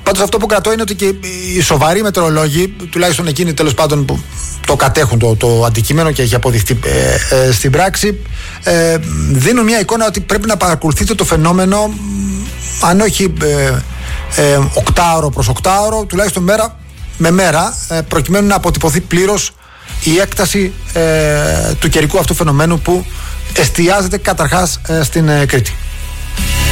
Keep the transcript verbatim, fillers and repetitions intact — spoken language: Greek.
Πάντως αυτό που κρατώ είναι ότι και οι σοβαροί μετεωρολόγοι, τουλάχιστον εκείνοι τέλος πάντων που το κατέχουν το, το αντικείμενο και έχει αποδειχθεί ε, ε, στην πράξη, ε, δίνουν μια εικόνα ότι πρέπει να παρακολουθείτε το φαινόμενο, αν όχι ε, ε, οκτάωρο προς οκτάωρο, τουλάχιστον μέρα με μέρα, ε, προκειμένου να αποτυπωθεί πλήρως η έκταση ε, του καιρικού αυτού φαινομένου που εστιάζεται καταρχάς ε, στην ε, Κρήτη.